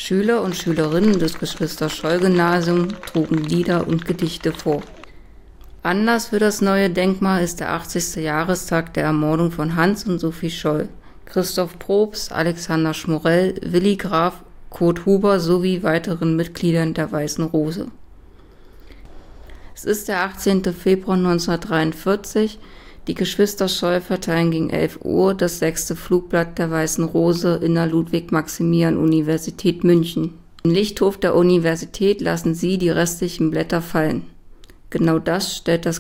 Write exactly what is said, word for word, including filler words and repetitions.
Schüler und Schülerinnen des Geschwister-Scholl-Gymnasiums trugen Lieder und Gedichte vor. Anlass für das neue Denkmal ist der achtzigste Jahrestag der Ermordung von Hans und Sophie Scholl, Christoph Probst, Alexander Schmorell, Willi Graf, Kurt Huber sowie weiteren Mitgliedern der Weißen Rose. Es ist der achtzehnte Februar neunzehnhundertdreiundvierzig. Die Geschwister Scholl verteilen gegen elf Uhr das sechste Flugblatt der Weißen Rose in der Ludwig-Maximilian-Universität München. Im Lichthof der Universität lassen sie die restlichen Blätter fallen. Genau das stellt das